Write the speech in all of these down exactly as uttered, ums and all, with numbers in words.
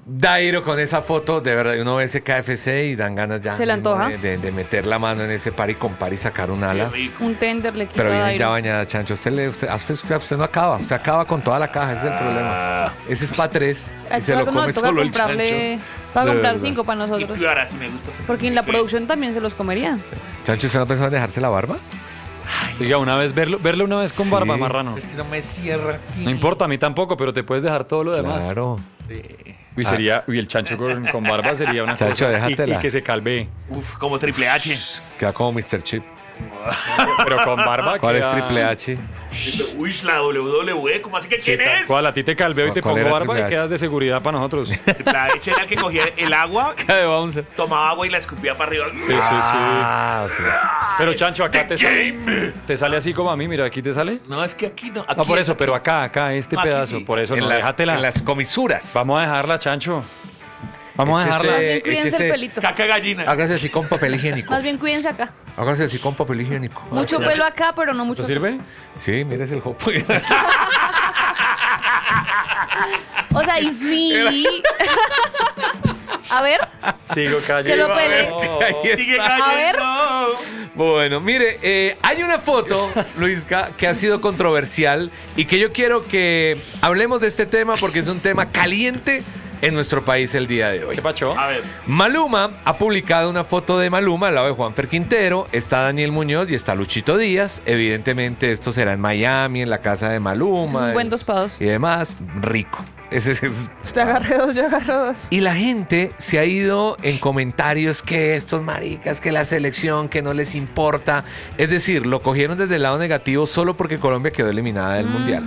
Dairo con esa foto, de verdad, uno ve ese K F C y dan ganas ya. ¿Se le antoja? De, de, de meter la mano en ese par y compar y sacar un ala. Un tender le quita Pero viene Dairo. ya bañada, Chancho. Usted, le, usted, a usted, a usted no acaba. Usted acaba con toda la caja. Ese es el problema. Ese es para tres. Y se lo No, come toca solo el comprarle, Chancho. para De comprar verdad. cinco para nosotros. Y ahora sí me gusta. Porque en la producción también se los comería. Chancho, ¿usted no pensaba en dejarse la barba? Diga, una vez verlo, verlo una vez con Sí. barba, marrano. Es que no me cierra aquí. No importa, a mí tampoco, pero te puedes dejar todo lo demás. Claro. Sí. Uy, sería, uy, el chancho con, con barba sería una Chancho, cosa. Y, déjatela. y que se calve. Uf, como Triple H. Queda como mister Chip. Pero con barba. ¿Cuál es queda- Triple H? Uy, la W W E, ¿cómo así que Sí, quién tal es? cual, a ti te calveo y te ¿Cuál pongo era barba Triple y H? quedas de seguridad para nosotros. Sí, Triple H era el que cogía el agua, De Bouncer. tomaba agua y la escupía para arriba. sí, sí. Ah, sí. Pero Chancho, acá The te sale, te sale así como a mí, mira, aquí te sale. No, es que aquí no. Aquí No, por es- eso, pero acá, acá, este No, aquí pedazo, sí. por eso, En, no, las, déjatela. en las comisuras. Vamos a dejarla, Chancho. Vamos a Échese- dejarla. Más bien cuídense échese- el pelito. Caca gallina. Hágase así con papel higiénico. Más bien cuídense acá. Hágase así con papel higiénico. Mucho pelo acá, pero no mucho ¿Eso acá. sirve? Sí, mire el jopo. O sea, y sí. A ver, Sigo cayendo. Que lo pele. Ahí Sigue está. cayendo. Bueno, mire, eh, hay una foto, Luisca, que ha sido controversial y que yo quiero que hablemos de este tema porque es un tema caliente en nuestro país el día de hoy. ¿Qué pacho? A ver. Maluma ha publicado una foto de Maluma al lado de Juanfer Quintero, está Daniel Muñoz y está Luchito Díaz. Evidentemente esto será en Miami, en la casa de Maluma. Es un buen y- tospados. Y demás, rico. Ese es- es- Te agarré dos, yo agarré dos. Y la gente se ha ido en comentarios que estos maricas, que la selección, que no les importa. Es decir, lo cogieron desde el lado negativo solo porque Colombia quedó eliminada del Mundial.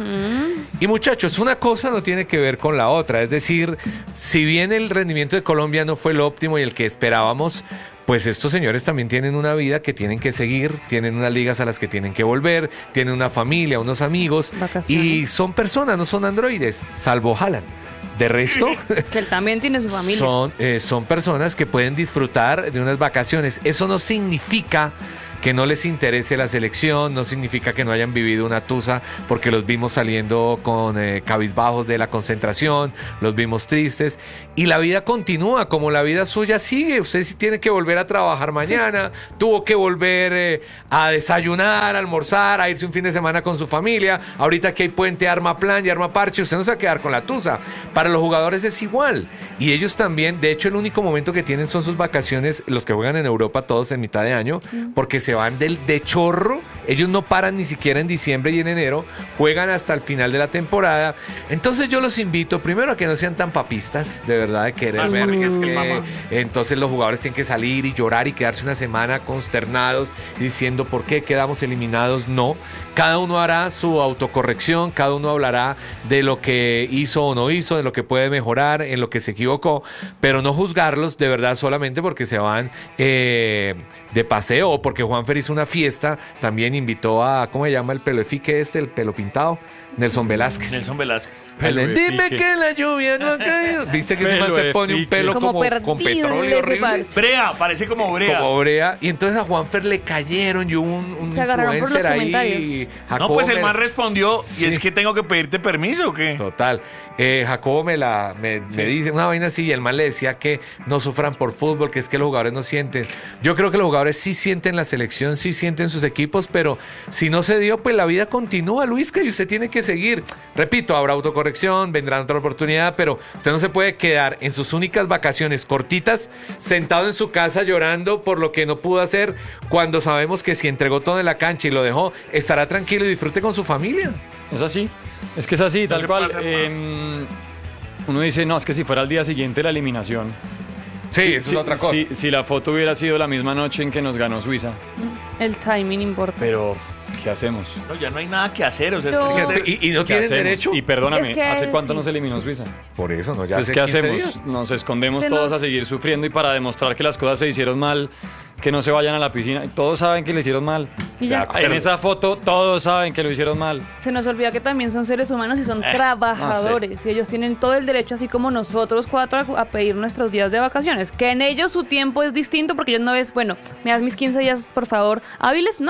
Y muchachos, una cosa no tiene que ver con la otra. Es decir, si bien el rendimiento de Colombia no fue el óptimo y el que esperábamos, pues estos señores también tienen una vida que tienen que seguir, tienen unas ligas a las que tienen que volver, tienen una familia, unos amigos. Vacaciones. Y son personas, no son androides, salvo Haaland. De resto, Que él también tiene su familia. son, eh, son personas que pueden disfrutar de unas vacaciones. Eso no significa que no les interese la selección, no significa que no hayan vivido una tusa, porque los vimos saliendo con eh, cabizbajos de la concentración, los vimos tristes, y la vida continúa, como la vida suya sigue. Usted sí tiene que volver a trabajar mañana, tuvo que volver eh, a desayunar, a almorzar, a irse un fin de semana con su familia. Ahorita que hay puente, arma plan y arma parche, usted no se va a quedar con la tusa. Para los jugadores es igual, y ellos también. De hecho, el único momento que tienen son sus vacaciones, los que juegan en Europa, todos en mitad de año, porque se van del, de chorro. Ellos no paran ni siquiera en diciembre y en enero, juegan hasta el final de la temporada. Entonces yo los invito primero a que no sean tan papistas, de verdad, de querer Más ver porque que es es que que mamá. entonces los jugadores tienen que salir y llorar y quedarse una semana consternados diciendo por qué quedamos eliminados. No, cada uno hará su autocorrección, cada uno hablará de lo que hizo o no hizo, de lo que puede mejorar, en lo que se equivocó, pero no juzgarlos de verdad solamente porque se van eh, de paseo o porque Juanfer hizo una fiesta. También invitó a, ¿cómo se llama el pelo efique este, el pelo pintado? Nelson Velázquez. Nelson Velázquez. El de, Pelo dime efique. que la lluvia no ha caído. ¿Viste que ese Pelo man se pone un efique. pelo Como como, perdido con en petróleo ese horrible? parche. Brea, parece como Brea. Como brea. Y entonces a Juanfer le cayeron y hubo un, un Se agarraron por los influencer ahí. comentarios. No, Jacobo pues el me- man respondió, y Sí. es que tengo que pedirte permiso, ¿o qué? Total. Eh, Jacobo me, la, me, me dice una vaina así y el man le decía que no sufran por fútbol, que es que los jugadores no sienten. Yo creo que los jugadores sí sienten la selección, sí sienten sus equipos, pero si no se dio, pues la vida continúa, Luisca, y usted tiene que seguir. Repito, habrá autocorrección, vendrá otra oportunidad, pero usted no se puede quedar en sus únicas vacaciones cortitas, sentado en su casa llorando por lo que no pudo hacer, cuando sabemos que si entregó todo en la cancha y lo dejó, estará tranquilo y disfrute con su familia. Es así. Es que es así, tal se cual. puede hacer más. Eh, uno dice, no, es que si fuera el día siguiente la eliminación. Sí, eso si, es otra cosa. Si, si la foto hubiera sido la misma noche en que nos ganó Suiza. El timing importa. Pero, ¿qué hacemos? No, ya no hay nada que hacer, o sea, es No. que- Fíjate, ¿Y, y no ¿Qué tienen hacemos? derecho? Y perdóname, Es que ¿hace cuánto sí. nos eliminó Suiza? Por eso, ¿no? Ya Entonces, hace ¿qué quince hacemos? días. Nos escondemos Se todos nos- a seguir sufriendo y para demostrar que las cosas se hicieron mal, que no se vayan a la piscina. Y todos saben que le hicieron mal. Y ya, En esa foto todos saben que lo hicieron mal. se nos olvida que también son seres humanos y son Eh, trabajadores. Y ellos tienen todo el derecho, así como nosotros cuatro, a, a pedir nuestros días de vacaciones. Que en ellos su tiempo es distinto porque ellos no es, bueno, me das mis quince días, por favor, hábiles. No.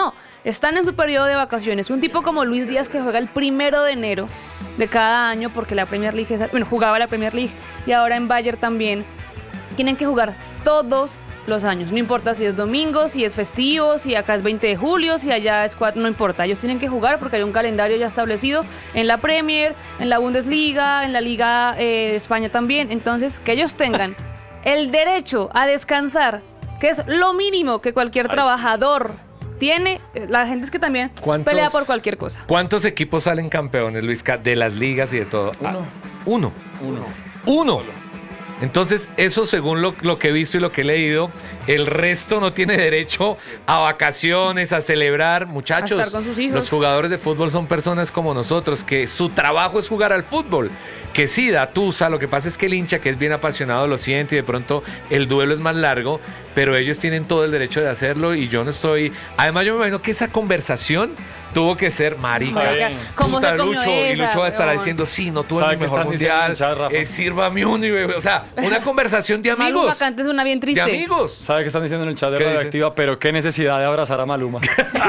están en su periodo de vacaciones. Un tipo como Luis Díaz que juega el primero de enero de cada año porque la Premier League, es, bueno, jugaba la Premier League y ahora en Bayern también, tienen que jugar todos los años. No importa si es domingo, si es festivo, si acá es veinte de julio, si allá es cuatro, no importa. Ellos tienen que jugar porque hay un calendario ya establecido en la Premier, en la Bundesliga, en la Liga eh, de España también. Entonces, que ellos tengan el derecho a descansar, que es lo mínimo que cualquier trabajador tiene. La gente es que también ¿Cuántos- pelea por cualquier cosa. ¿Cuántos equipos salen campeones, Luisca, de las ligas y de todo? Uno. Ah, uno. Uno. Uno. Entonces, eso según lo, lo que he visto y lo que he leído, el resto no tiene derecho a vacaciones, a celebrar. Muchachos, A estar con sus hijos. los jugadores de fútbol son personas como nosotros, que su trabajo es jugar al fútbol. Que sí, da tusa, lo que pasa es que el hincha que es bien apasionado lo siente y de pronto el duelo es más largo, pero ellos tienen todo el derecho de hacerlo y yo no estoy... Además, yo me imagino que esa conversación tuvo que ser marica. Marica, ¿cómo Puta, se comió Lucho, y esa, Lucho va a estar weón? diciendo, sí, no tuve ¿Sabe el qué mejor están diciendo en mundial, el chat, Rafa? eh, sírvame uno, y, o sea, una conversación de amigos. Maluma Cante es una bien De triste. amigos. ¿Sabe qué están diciendo en el chat de ¿Qué dice? Radioactiva? Pero qué necesidad de abrazar a Maluma.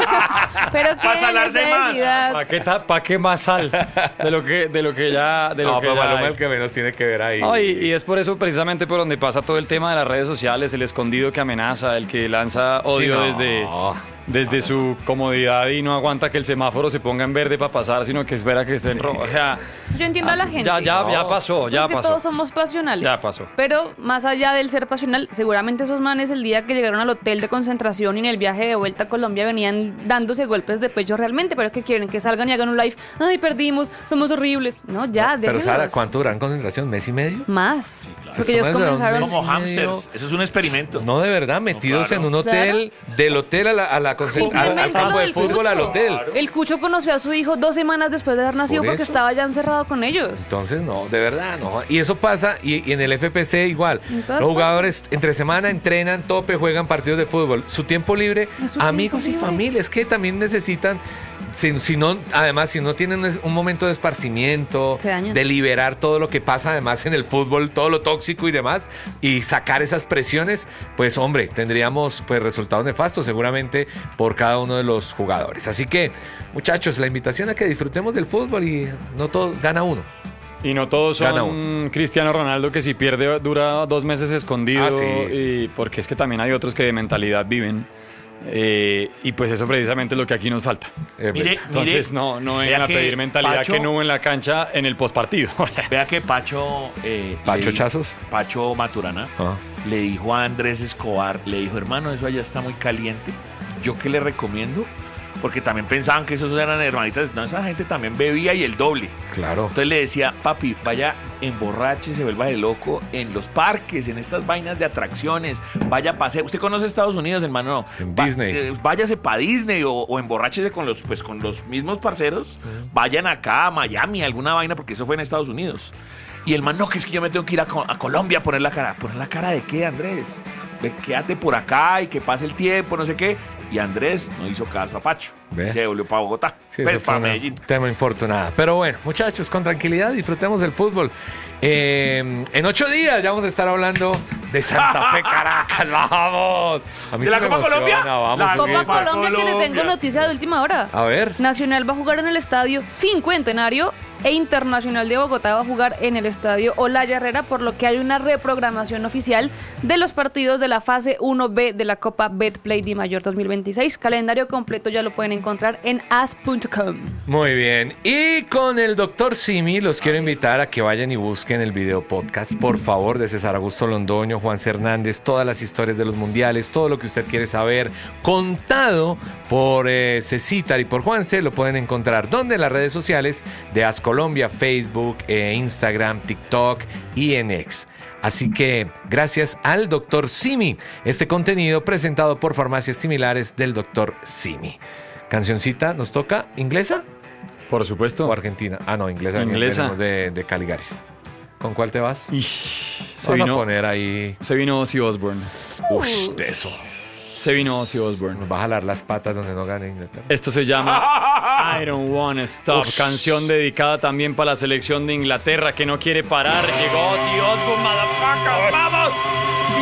Pero qué Para salarse más. necesidad. ¿Para qué, ta- pa' qué más sal de lo que, de lo que ya... De lo No, que pero ya Maluma hay? el que menos tiene que ver ahí. No, y, y es por eso precisamente por donde pasa todo el tema de las redes sociales, el escondido que amenaza, el que lanza odio Sí, no. desde, desde su comodidad y no aguanta que el semáforo se ponga en verde para pasar, sino que espera que esté en rojo. O sea, Yo entiendo a la gente. ya, ya, ya No. pasó, ya Porque pasó. todos somos pasionales. Ya pasó. Pero más allá del ser pasional, seguramente esos manes el día que llegaron al hotel de concentración y en el viaje de vuelta a Colombia venían dándose golpes de pecho realmente, pero es que quieren que salgan y hagan un live. Ay, perdimos, somos horribles. No, ya, Pero déjenlos. Sara, ¿cuánto duran concentración? ¿Mes y medio? Más. Porque Esto ellos más dura un comenzaron... mes. Como Sí, medio. hamsters. Eso es un experimento. No, de verdad, metidos claro. en un hotel, del hotel a la, a la concentración, al, al Simplemente campo lo de del fútbol, al Cucho. hotel. El Cucho conoció a su hijo dos semanas después de haber nacido Por porque eso. estaba ya encerrado con ellos. Entonces, no, de verdad, no. Y eso pasa, y, y en el F P C igual. En todas Los jugadores entre semana entrenan, tope, juegan partidos de fútbol. Su tiempo libre, Es su amigos tiempo y libre. familia, es que también necesitan, si, si no, además, si no tienen un un momento de esparcimiento, Se dañan. de liberar todo lo que pasa además en el fútbol, todo lo tóxico y demás, y sacar esas presiones, pues hombre, tendríamos pues resultados nefastos seguramente por cada uno de los jugadores. Así que, muchachos, la invitación a que disfrutemos del fútbol y no todo gana uno. Y no todos Gana son Cristiano Ronaldo que si pierde dura dos meses escondido, Ah, sí, sí, y porque es que también hay otros que de mentalidad viven. Eh, y pues eso precisamente es lo que aquí nos falta. Eh, Mire, Entonces mire, no, no vea vengan a que pedir mentalidad Pacho- que no hubo en la cancha en el postpartido. O sea, Vea que Pacho... eh, ¿Pacho le di- Chazos? Pacho Maturana Ah. le dijo a Andrés Escobar, le dijo, hermano, eso allá está muy caliente. ¿Yo qué le recomiendo? Porque también pensaban que esos eran hermanitas. No, esa gente también bebía y el doble. Claro. Entonces le decía, papi, vaya, emborrache, se vuelva de loco en los parques, en estas vainas de atracciones, vaya a pasear. ¿Usted conoce Estados Unidos, hermano? No. En Va- Disney. eh, váyase para Disney o, o emborráchese con los, pues, con los mismos parceros. Vayan acá a Miami, alguna vaina, porque eso fue en Estados Unidos. Y el man, no, que es que yo me tengo que ir a, Co- a Colombia a poner la cara. ¿Poner la cara de qué, Andrés? Ve, quédate por acá y que pase el tiempo, no sé qué. Y Andrés no hizo caso a Pacho. Ve. Se volvió para Bogotá. Sí, pues eso fue para un Medellín. tema infortunado. Pero bueno, muchachos, con tranquilidad disfrutemos del fútbol. Eh, en ocho días ya vamos a estar hablando de Santa Fe, Caracas. ¡Vamos! A mí ¿De sí la me Copa emociona, Colombia? Vamos, La sí. Copa Copa Colombia, que le tengo Colombia. noticia de última hora. A ver. Nacional va a jugar en el estadio Cincuentenario e Internacional de Bogotá va a jugar en el estadio Olaya Herrera, por lo que hay una reprogramación oficial de los partidos de la fase uno B de la Copa Betplay Di Mayor dos mil veintiséis. Calendario completo ya lo pueden encontrar en as punto com. Muy bien. Y con el doctor Simi los quiero invitar a que vayan y busquen el video podcast, por favor, de César Augusto Londoño, Juan Hernández, todas las historias de los mundiales, todo lo que usted quiere saber, contado por eh, Cecitar y por Juanse, lo pueden encontrar donde en las redes sociales de As Colombia, Facebook, eh, Instagram, TikTok y en X. Así que gracias al doctor Simi, este contenido presentado por Farmacias Similares del doctor Simi. Cancioncita, ¿nos toca? ¿Inglesa por supuesto. o argentina? Ah, no, inglesa. Inglesa. venimos De, de Caligaris. ¿Con cuál te vas? Ish, se Vamos a vino, poner ahí... se vino Ozzy Osbourne. Ush, de eso. Se vino Ozzy Osbourne. Nos va a jalar las patas donde no gane Inglaterra. Esto se llama I Don't Wanna Stop, Ush. canción dedicada también para la selección de Inglaterra que no quiere parar. Llegó Ozzy Osbourne, motherfucker.